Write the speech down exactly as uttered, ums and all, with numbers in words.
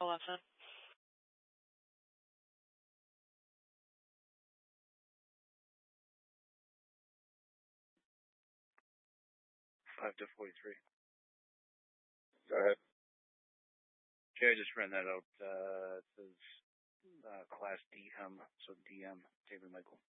Michael Lesson. Five to forty-three. Go ahead. Okay, I just ran that out. Uh, it says uh, Class D M, so D M, David Michael.